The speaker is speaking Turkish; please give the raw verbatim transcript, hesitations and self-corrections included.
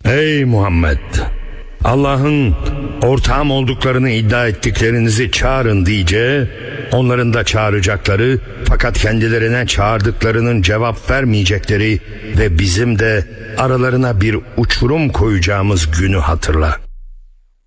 Ey Muhammed! Allah'ın ortağım olduklarını iddia ettiklerinizi çağırın diyeceği, onların da çağıracakları fakat kendilerine çağırdıklarının cevap vermeyecekleri ve bizim de aralarına bir uçurum koyacağımız günü hatırla.